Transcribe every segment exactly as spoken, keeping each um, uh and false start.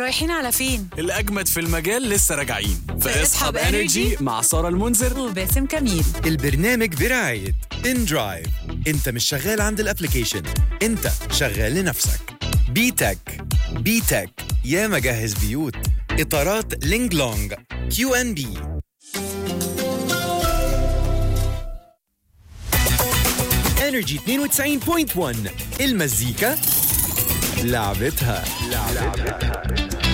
رايحين على فين؟ الأجمد في المجال لسه راجعين في اصحاب إنرجي مع سارة المنذر وباسم كميل. البرنامج برعاية إن درايف. انت مش شغال عند الابليكيشن، انت شغال لنفسك. بيتك بيتك يا مجهز بيوت. اطارات لينج لونج كيو ان بي. انرجي اثنين وتسعين فاصلة واحد المزيكا لعبتها لعبتها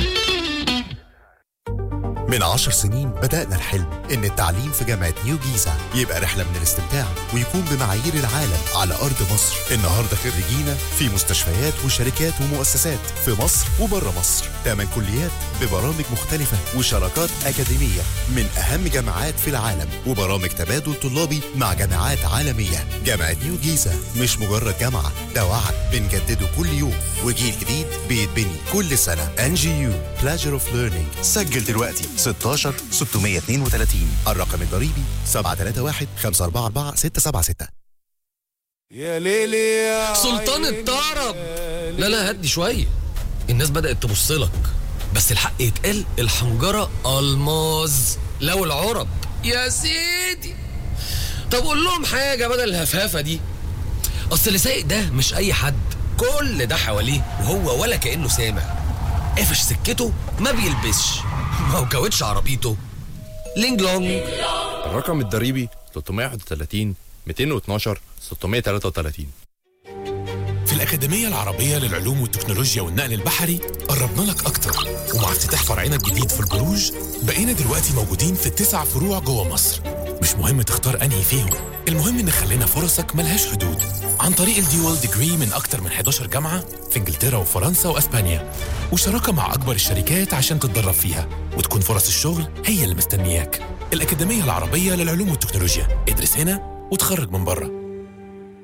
من عشر سنين بدأنا الحلم إن التعليم في جامعة نيو جيزة يبقى رحلة من الاستمتاع ويكون بمعايير العالم على أرض مصر. النهاردة خريجينا في مستشفيات وشركات ومؤسسات في مصر وبره مصر. ثمان كليات ببرامج مختلفة وشراكات أكاديمية من أهم جامعات في العالم وبرامج تبادل طلابي مع جامعات عالمية. جامعة نيو جيزة مش مجرد جامعة، ده وعد بنجدده كل يوم وجيل جديد بيتبني كل سنة. إن جي يو Pleasure of Learning. سجل دلوقتي ستاشر ستمية واتنين وتلاتين. الرقم الضريبي سبعة تلاتة واحد خمسة أربعة أربعة ستة سبعة ستة. يا ليلي يا سلطان الطرب. لا لا هدي شوية، الناس بدأت تبصلك، بس الحق يتقال الحنجرة ألماظ لو العرب يا سيدي. طب قول لهم حاجة بدل الهفافة دي، أصل اللي سايق ده مش أي حد، كل ده حواليه وهو ولا كأنه سامع. قافش سكته ما بيلبسش، ما هو كاوتش عربيته لينج لونج. الرقم الضريبي تلتمية وواحد وتلاتين مئتين واتناشر ستمية وتلاتة وتلاتين. في الأكاديمية العربية للعلوم والتكنولوجيا والنقل البحري قربنا لك أكتر، ومع افتتاح فرعنا الجديد في البروج بقينا دلوقتي موجودين في التسع فروع جوه مصر. مش مهم تختار أنهي فيهم، المهم إن خلينا فرصك ملهاش حدود عن طريق الديوال ديجري من أكتر من حداشر جامعة في إنجلترا وفرنسا وأسبانيا، وشراكة مع أكبر الشركات عشان تتدرب فيها وتكون فرص الشغل هي اللي مستنياك. الأكاديمية العربية للعلوم والتكنولوجيا، ادرس هنا وتخرج من بره.